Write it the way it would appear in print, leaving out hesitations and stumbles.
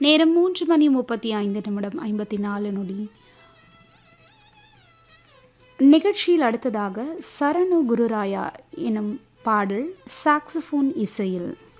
நேரம் 3:35:54. நிகழ்ச்சியில் அடுத்ததாக சரணு குருராயா எனும் பாடல் சாக்ஸோஃபோன் இசையில்.